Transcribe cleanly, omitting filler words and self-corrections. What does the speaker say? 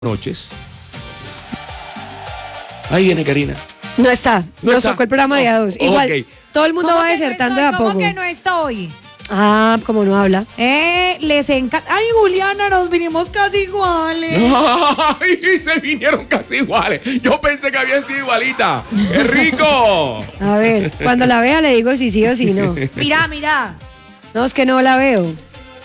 noches. Ahí viene Karina. No está. No Nos está. tocó el programa de a dos. Igual, Ok. todo el mundo ¿Cómo va que no desertando de estoy? a poco. ¿Cómo que no estoy? Ah, como no habla. Les encanta. Ay, Juliana, nos vinimos casi iguales. ¡Ay! Se vinieron casi iguales. Yo pensé que habían sido igualitas. ¡Qué rico! A ver, cuando la vea le digo si sí o si no. Mira, mira. No, es que no la veo.